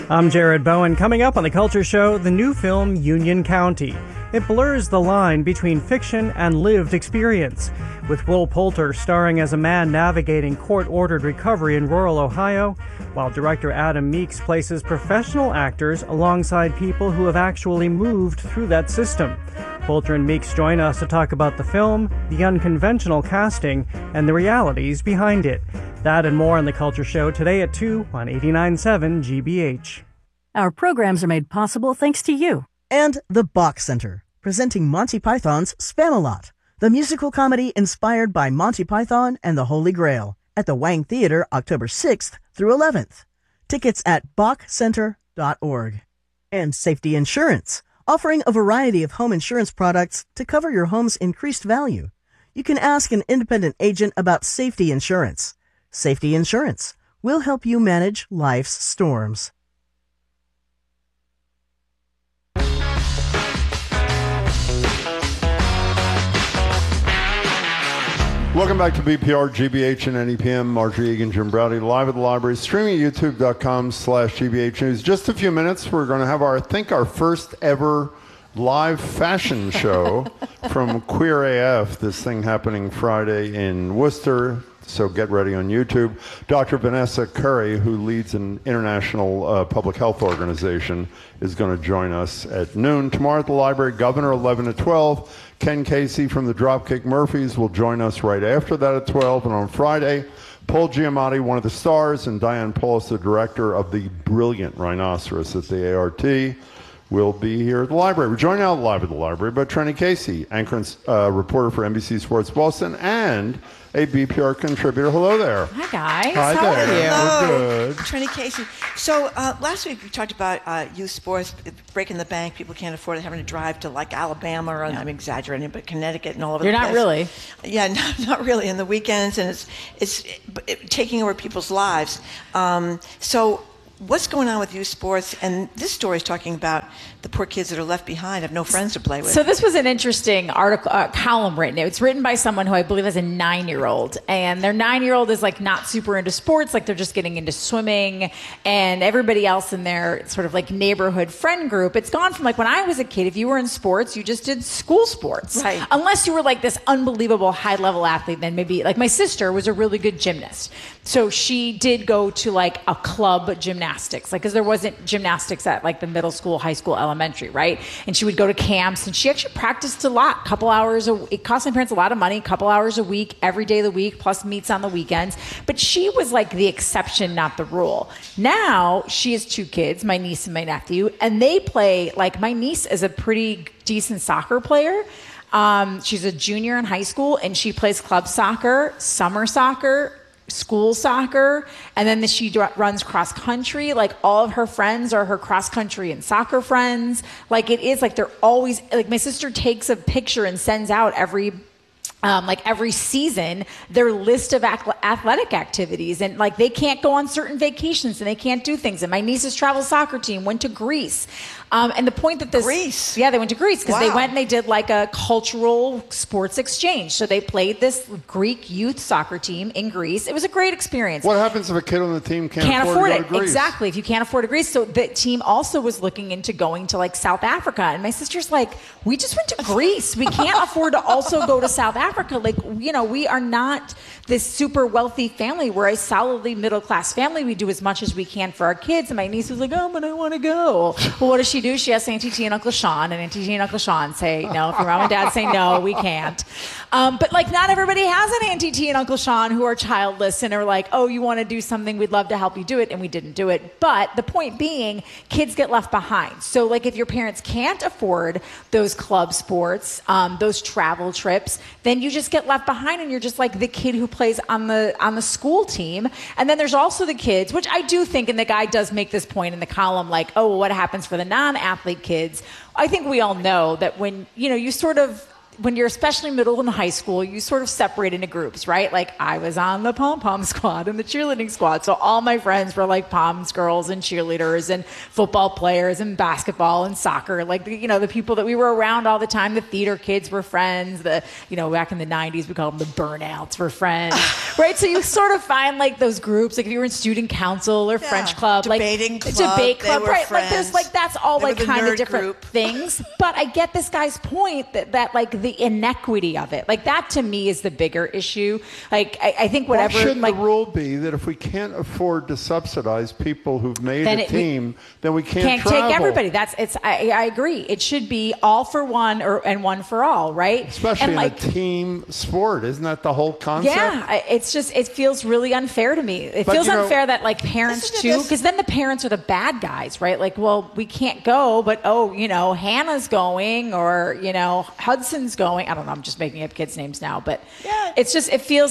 I'm Jared Bowen. Coming up on The Culture Show, the new film Union County. It blurs the line between fiction and lived experience. With Will Poulter starring as a man navigating court-ordered recovery in rural Ohio, while director Adam Meeks places professional actors alongside people who have actually moved through that system. Poulter and Meeks join us to talk about the film, the unconventional casting, and the realities behind it. That and more on The Culture Show today at 2 on 89.7 GBH. Our programs are made possible thanks to you. And the Bach Center, presenting Monty Python's Spamalot, the musical comedy inspired by Monty Python and the Holy Grail, at the Wang Theater October 6th through 11th. Tickets at bachcenter.org. And Safety Insurance, offering a variety of home insurance products to cover your home's increased value. You can ask an independent agent about Safety Insurance. Safety Insurance will help you manage life's storms. Welcome back to BPR, GBH, and NEPM. Marjorie Egan, Jim Browdy, live at the library, streaming at youtube.com/GBH News. Just a few minutes, we're going to have our first ever live fashion show from Queer AF. This thing happening Friday in Worcester, so get ready on YouTube. Dr. Vanessa Curry, who leads an international public health organization, is going to join us at noon. Tomorrow at the library, Governor, 11 to 12. Ken Casey from the Dropkick Murphys will join us right after that at 12. And on Friday, Paul Giamatti, one of the stars, and Diane Paulus, the director of the brilliant Rhinoceros at the ART, will be here at the library. We're joined out live at the library by Trenny Casey, anchor and reporter for NBC Sports Boston, and a BPR contributor. Hello there. Hi, guys. Hi How there. are you? We're good. Trenny Casey. So last week we talked about youth sports, breaking the bank. People can't afford it, having to drive to like Alabama, or I'm exaggerating, but Connecticut and all over You're the not place. really. Yeah, not really. In the weekends, and it's taking over people's lives. So what's going on with youth sports? And this story is talking about the poor kids that are left behind, have no friends to play with. So this was an interesting article, column written. It's written by someone who I believe has a 9-year-old, and their 9-year-old is like not super into sports, like they're just getting into swimming, and everybody else in their sort of like neighborhood friend group. It's gone from like when I was a kid, if you were in sports, you just did school sports, right? Unless you were like this unbelievable high-level athlete, then maybe like my sister was a really good gymnast, so she did go to like a club gymnastics, like because there wasn't gymnastics at like the middle school, high school, elementary, right? And she would go to camps, and she actually practiced a lot, couple hours it cost my parents a lot of money, couple hours a week, every day of the week, plus meets on the weekends. But she was like the exception, not the rule. Now she has 2 kids, my niece and my nephew, and they play, like my niece is a pretty decent soccer player. She's a junior in high school, and she plays club soccer, summer soccer, school soccer, and then she runs cross country. Like all of her friends are her cross country and soccer friends. Like it is like they're always like, my sister takes a picture and sends out every season their list of athletic activities, and like they can't go on certain vacations and they can't do things. And my niece's travel soccer team went to Greece. And the point that Greece? Yeah, they went to Greece because they Wow. went and they did like a cultural sports exchange. So they played this Greek youth soccer team in Greece. It was a great experience. What happens if a kid on the team can't afford to go it? to Greece? Exactly. If you can't afford to Greece. So the team also was looking into going to like South Africa. And my sister's like, we just went to Greece. We can't afford to also go to South Africa. Like, you know, we are not this super wealthy family. We're a solidly middle-class family. We do as much as we can for our kids. And my niece was like, oh, but I want to go. Well, what does she do? She asks Auntie T and Uncle Sean, and Auntie T and Uncle Sean say, no, if your mom and dad say no, we can't. But like not everybody has an Auntie T and Uncle Sean who are childless and are like, oh, you want to do something, we'd love to help you do it, and we didn't do it. But the point being, kids get left behind. So like if your parents can't afford those club sports, those travel trips, then you just get left behind, and you're just like the kid who plays on the school team. And then there's also the kids, which I do think, and the guy does make this point in the column, like, oh, well, what happens for the non-athlete kids? I think we all know that when, you know, you sort of, when you're especially middle and high school, you sort of separate into groups, right? Like I was on the pom-pom squad and the cheerleading squad. So all my friends were like poms girls and cheerleaders and football players and basketball and soccer. Like, the people that we were around all the time, the theater kids were friends. Back in the 90s, we called them the burnouts were friends, right? So you sort of find like those groups, like if you were in student council or French club, debate club, right? Friends. Like there's like, that's all They like were the kind of nerd different group. things. But I get this guy's point that like the inequity of it, like that to me is the bigger issue. Like I think whatever. Why shouldn't like, the rule be that if we can't afford to subsidize people who've made Then a team, then we can't take travel? everybody. I agree. It should be all for one and one for all, right? Especially and in a team sport. Isn't that the whole concept? Yeah, it feels really unfair to me. It feels unfair that like parents too, because then the parents are the bad guys, right? Like, well, we can't go, but Hannah's going, or Hudson's going. I don't know. I'm just making up kids' names now, but it's just it feels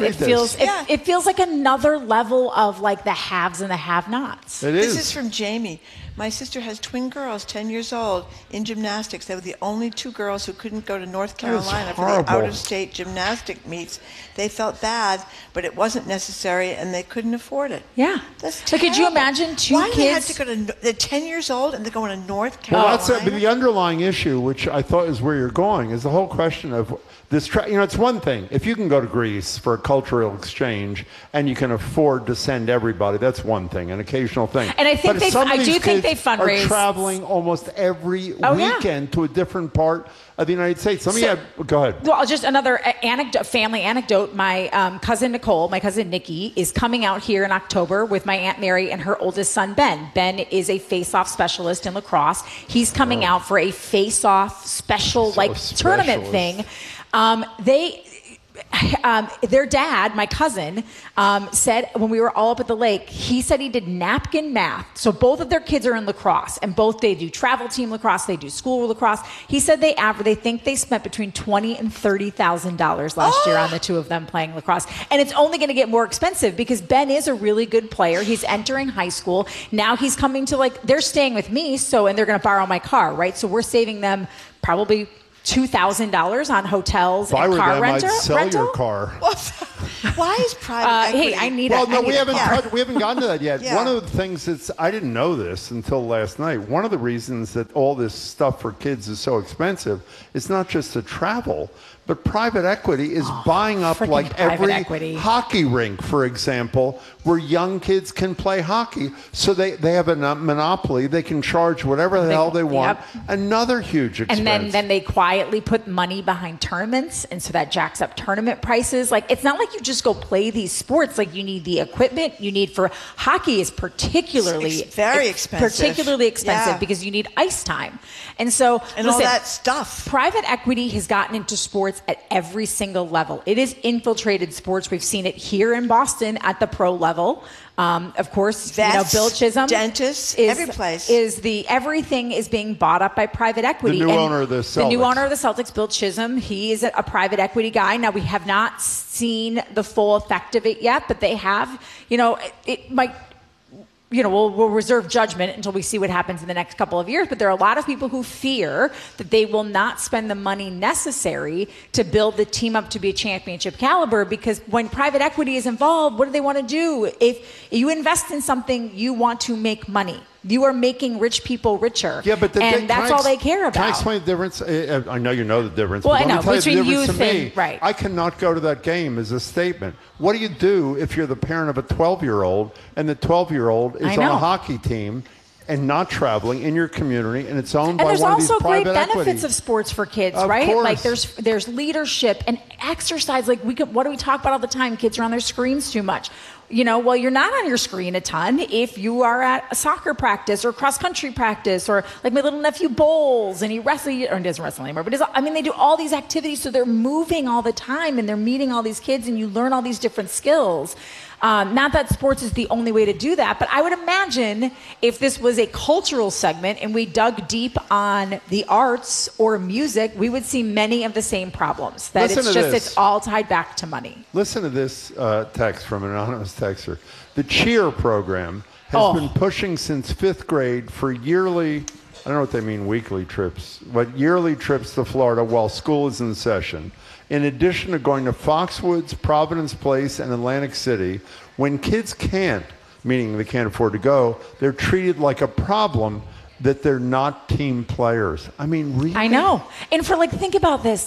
like another level of like the haves and the have-nots. This is from Jamie. My sister has twin girls, 10 years old, in gymnastics. They were the only two girls who couldn't go to North Carolina for the out-of-state gymnastic meets. They felt bad, but it wasn't necessary, and they couldn't afford it. Yeah. That's So terrible. could you imagine two Why kids? they had to go to, they're 10 years old, and they're going to North Well, Carolina? but the underlying issue, which I thought is where you're going, is the whole question of this. It's one thing if you can go to Greece for a cultural exchange and you can afford to send everybody. That's one thing, an occasional thing. And I think I do think they fundraise. Are traveling almost every weekend to a different part of the United States. Go ahead. Well, just another family anecdote. My cousin Nicole, my cousin Nikki, is coming out here in October with my Aunt Mary and her oldest son, Ben. Ben is a face-off specialist in lacrosse. He's coming out for a face-off tournament thing. Their dad, my cousin, said when we were all up at the lake, he said he did napkin math. So both of their kids are in lacrosse, and they do travel team lacrosse, they do school lacrosse. He said they think they spent between $20,000 and $30,000 last year on the two of them playing lacrosse, and it's only going to get more expensive because Ben is a really good player. He's entering high school now. He's coming to they're staying with me, and they're going to borrow my car, right? So we're saving them probably $2,000 on hotels and car rental. I'd sell your car. Why is private equity? Hey, I need we haven't gotten to that yet. Yeah. One of the things I didn't know this until last night. One of the reasons that all this stuff for kids is so expensive is not just the travel, but private equity is buying up like every hockey rink, for example, where young kids can play hockey. So they have a monopoly. They can charge whatever the hell they want. Yep. Another huge expense. And then they quietly put money behind tournaments, and so that jacks up tournament prices. Like, it's not like you just go play these sports. Like, you need the equipment. You need for hockey is particularly very expensive. Particularly expensive because you need ice time. And so all that stuff. Private equity has gotten into sports at every single level. It has infiltrated sports. We've seen it here in Boston at the pro level. Of course, vets, Bill Chisholm, dentists, every place everything is being bought up by private equity. The new owner of the Celtics. The new owner of the Celtics, Bill Chisholm, he is a private equity guy. Now, we have not seen the full effect of it yet, but they have. It might. We'll reserve judgment until we see what happens in the next couple of years. But there are a lot of people who fear that they will not spend the money necessary to build the team up to be a championship caliber, because when private equity is involved, what do they want to do? If you invest in something, you want to make money. You are making rich people richer. Yeah, but that's all they care about. Can I explain the difference? I know you know the difference. Well, but I know. let me tell Between you the difference to youth me. and right. I cannot go to that game as a statement. What do you do if you're the parent of a 12-year-old and the 12-year-old is on a hockey team and not traveling in your community, and it's owned by one of these private equity? And there's also great benefits of sports for kids, right? Course. Like there's leadership and exercise. Like what do we talk about all the time? Kids are on their screens too much. Well, you're not on your screen a ton if you are at a soccer practice or cross-country practice, or like my little nephew bowls and he wrestles, or he doesn't wrestle anymore, but they do all these activities, so they're moving all the time and they're meeting all these kids and you learn all these different skills. Not that sports is the only way to do that, but I would imagine if this was a cultural segment and we dug deep on the arts or music, we would see many of the same problems. That it's all tied back to money. Listen to this text from an anonymous texter. The cheer program has been pushing since 5th grade for yearly I don't know what they mean weekly trips, but yearly trips to Florida while school is in session. In addition to going to Foxwoods, Providence Place, and Atlantic City, when kids can't, meaning they can't afford to go, they're treated like a problem that they're not team players. I mean, really? I know. And for think about this,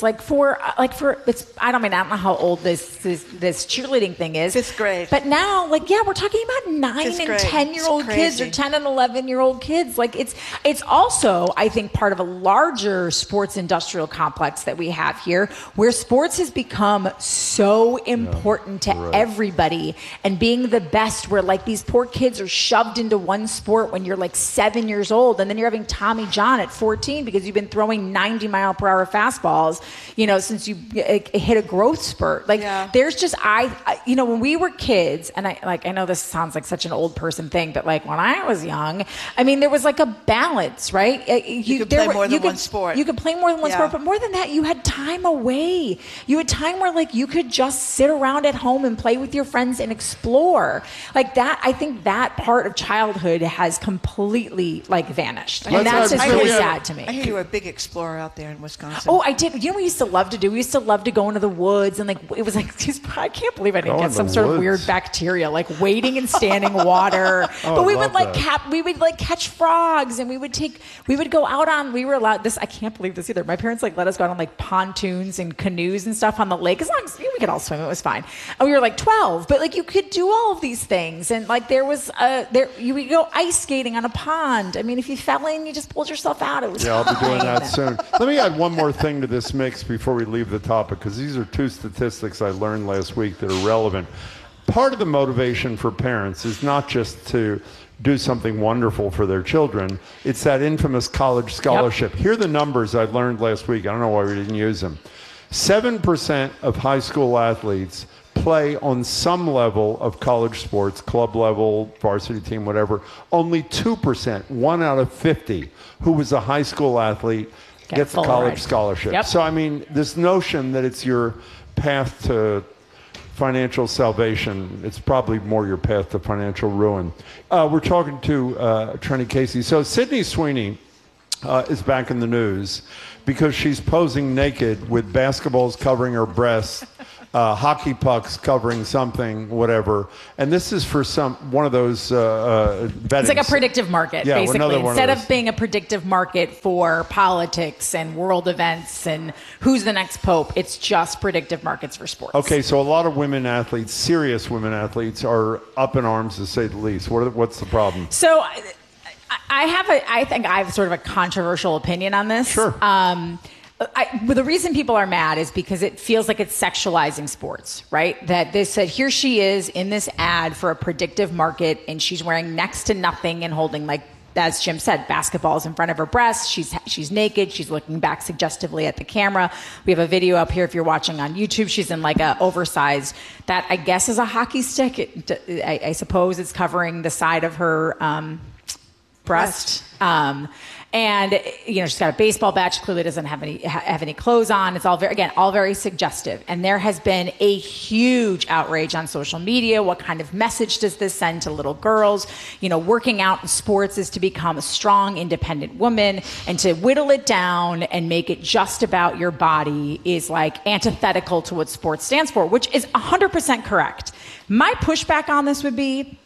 it's, I don't know how old this cheerleading thing is. 5th grade. But now, we're talking about 9 and 10-year-old kids or 10 and 11-year-old kids. It's also, I think, part of a larger sports industrial complex that we have here, where sports has become so important to everybody, and being the best, where these poor kids are shoved into one sport when you're 7 years old, and then you're having Tommy John at 14 because you've been throwing 90-mile-per-hour fastballs, since you hit a growth spurt. There's just, when we were kids, and I know this sounds like such an old person thing, but when I was young, there was a balance, right? You could play more than one sport. You could play more than one sport, but more than that, you had time away. You had time where you could just sit around at home and play with your friends and explore. That, I think that part of childhood has completely vanished. And that's just really sad to me. I hear you were a big explorer out there in Wisconsin. Oh, I did. You know what we used to love to do? We used to love to go into the woods, and it was I can't believe I didn't get some sort of weird bacteria, wading in standing water. But we would catch frogs, and we would go out on, we were allowed this, I can't believe this either. My parents let us go out on pontoons and canoes and stuff on the lake. As long as we could all swim, it was fine. And we were 12, but you could do all of these things. And there was you would go ice skating on a pond. If you fell in, you just pulled yourself out. It was I'll be doing that soon. Let me add one more thing to this mix before we leave the topic, because these are 2 statistics I learned last week that are relevant. Part of the motivation for parents is not just to do something wonderful for their children. It's that infamous college scholarship. Here are the numbers I learned last week. I don't know why we didn't use them. 7% of high school athletes play on some level of college sports, club level, varsity team, whatever. Only 2%, 1 out of 50, who was a high school athlete, gets a college scholarship. Yep. So, this notion that it's your path to financial salvation, it's probably more your path to financial ruin. We're talking to Trenni Casey. So Sydney Sweeney is back in the news because she's posing naked with basketballs covering her breasts, hockey pucks covering something, whatever. And this is for one of those betting. It's a predictive market, basically. Instead of being a predictive market for politics and world events and who's the next pope, it's just predictive markets for sports. Okay, so a lot of women athletes, serious women athletes, are up in arms, to say the least. What's the problem? So I think I have sort of a controversial opinion on this. Sure. The reason people are mad is because it feels like it's sexualizing sports, right? That they said, here she is in this ad for a predictive market, and she's wearing next to nothing and holding, as Jim said, basketballs in front of her breasts. She's naked. She's looking back suggestively at the camera. We have a video up here if you're watching on YouTube. She's in a oversized, that I guess is a hockey stick. I suppose it's covering the side of her breast. And she's got a baseball bat. She clearly doesn't have any clothes on. It's all very suggestive. And there has been a huge outrage on social media. What kind of message does this send to little girls? Working out in sports is to become a strong, independent woman, and to whittle it down and make it just about your body is antithetical to what sports stands for, which is 100% correct. My pushback on this would be,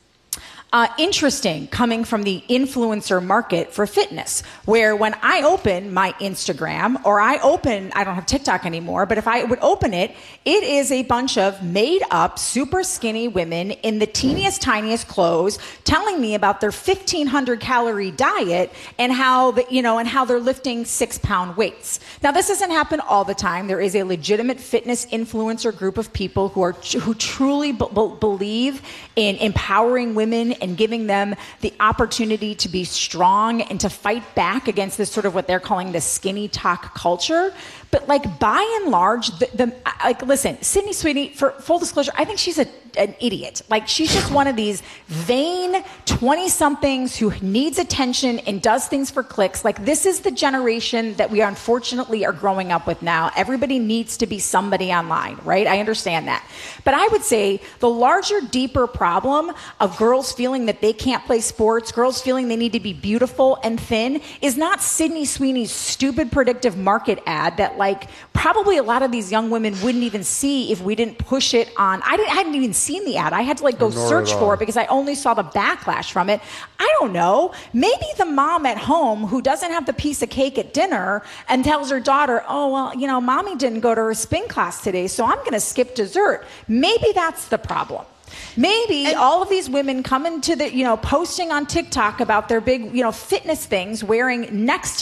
interesting coming from the influencer market for fitness, where when I open my Instagram or I don't have TikTok anymore, but if I would open it, it is a bunch of made up, super skinny women in the teeniest, tiniest clothes telling me about their 1,500 calorie diet and how they're lifting 6-pound weights. Now, this doesn't happen all the time. There is a legitimate fitness influencer group of people who truly believe in empowering women and giving them the opportunity to be strong and to fight back against this sort of what they're calling the skinny talk culture. But by and large, listen, Sydney Sweeney, for full disclosure, I think she's a an idiot. Like, she's just one of these vain 20-somethings who needs attention and does things for clicks. Like, this is the generation that we unfortunately are growing up with now. Everybody needs to be somebody online, right? I understand that. But I would say the larger, deeper problem of girls feeling that they can't play sports, girls feeling they need to be beautiful and thin, is not Sydney Sweeney's stupid predictive market ad that, like, probably a lot of these young women wouldn't even see if we didn't push it on. I hadn't even seen the ad. I had to, like, go search for it because I only saw the backlash from it. I don't know. Maybe the mom at home who doesn't have the piece of cake at dinner and tells her daughter, oh, well, you know, mommy didn't go to her spin class today, so I'm going to skip dessert. Maybe that's the problem. Maybe all of these women come into the, you know, posting on TikTok about their big, you know, fitness things, wearing next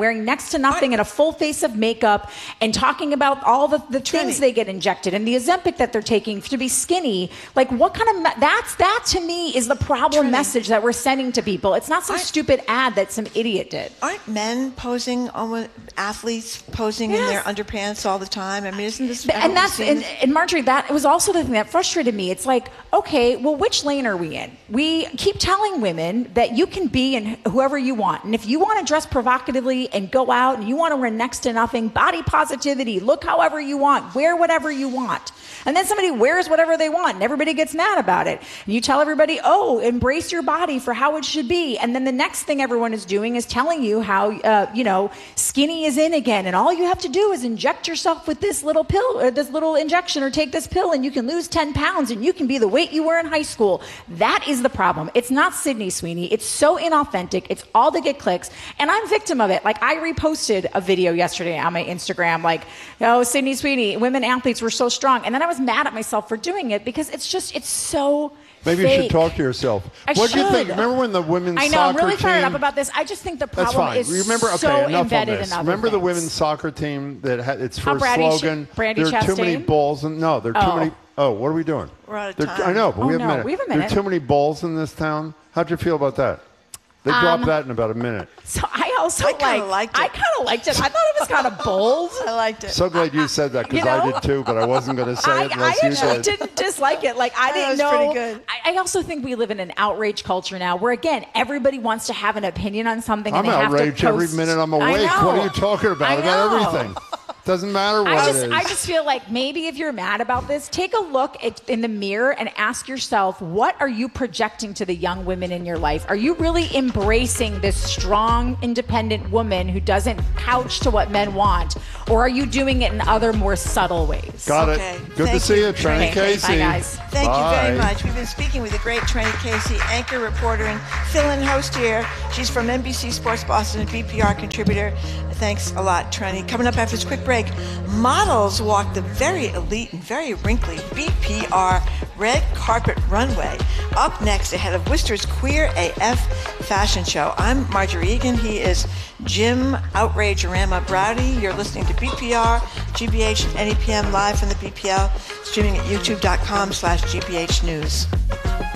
to nothing and a full face of makeup, and talking about all the things they get injected and the Ozempic that they're taking to be skinny. Like, what kind of, that to me is the problem message that we're sending to people. It's not some stupid ad that some idiot did. Aren't men posing, athletes posing in their underpants all the time? I mean, isn't this? And Marjorie, that was also the thing that frustrated me. It's like, okay, well, which lane are we in? We keep telling women that you can be in whoever you want. And if you want to dress provocatively and go out and you want to wear next to nothing, body positivity, look however you want, wear whatever you want. And then somebody wears whatever they want and everybody gets mad about it. And you tell everybody, oh, embrace your body for how it should be. And then the next thing everyone is doing is telling you how, you know, skinny is in again. And all you have to do is inject yourself with this little pill or this little injection, or take this pill and you can lose 10 pounds and you can be the weight you were in high school. That is the problem. It's not Sydney Sweeney. It's so inauthentic. It's all to get clicks. And I'm victim of it. Like, I reposted a video yesterday on my Instagram, like, oh, Sydney Sweeney, women athletes were so strong. And then I was mad at myself for doing it because it's so Maybe fake. You should talk to yourself. What do you think? Remember when the women's soccer team... I know, I'm really fired up about this. I just think the problem is so embedded in other Remember the things. women's soccer team that had its first Brandi slogan? Brandi There are too many Chastain? balls. No, there are too many... Oh, what are we doing? We're out of time. I know, but we have a minute. we have a There are minute. too many balls in this town. How'd you feel about that? They dropped that in about a minute. So I kind of liked it. I kind of liked it. I thought it was kind of bold. I liked it. So glad you said that, because I did too, but I wasn't going to say it unless you actually did. didn't dislike it. Like, I didn't was know. pretty good. I also think we live in an outrage culture now where, again, everybody wants to have an opinion on something. I'm and they outraged have to post. every minute I'm awake. I know. What are you talking about? I About know. everything. Doesn't matter what it is. I just feel like maybe if you're mad about this, take a look in the mirror and ask yourself, what are you projecting to the young women in your life? Are you really embracing this strong, independent woman who doesn't couch to what men want? Or are you doing it in other, more subtle ways? Got Okay. it. Good to Thank see you. you, Tranny Okay, Casey. bye, guys. Thank you very Bye. much. We've been speaking with the great Tranny Casey, anchor, reporter, and fill-in host here. She's from NBC Sports Boston, a BPR contributor. Thanks a lot, Tranny. Coming up after this quick break, models walk the very elite and very wrinkly BPR red carpet runway. Up next, ahead of Worcester's Queer AF fashion show. I'm Marjorie Egan. He is Jim Outrage-orama Browdy. You're listening to BPR, GBH, and NEPM live from the BPL, streaming at youtube.com/GBH News.